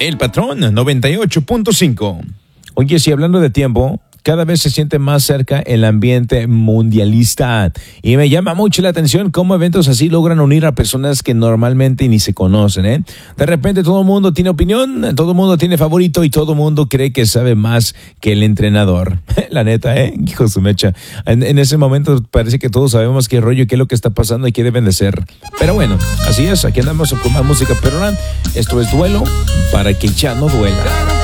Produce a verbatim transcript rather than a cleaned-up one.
El Patrón noventa y ocho punto cinco. Oye, si hablando de tiempo, cada vez se siente más cerca el ambiente mundialista y me llama mucho la atención cómo eventos así logran unir a personas que normalmente ni se conocen, ¿eh? De repente todo el mundo tiene opinión, todo el mundo tiene favorito y todo el mundo cree que sabe más que el entrenador. La neta, ¿eh? Hijo de su mecha. En, en ese momento parece que todos sabemos qué rollo, qué es lo que está pasando y qué deben de ser. Pero bueno, así es, aquí andamos con más música perrona. Esto es Duelo para que ya no duela.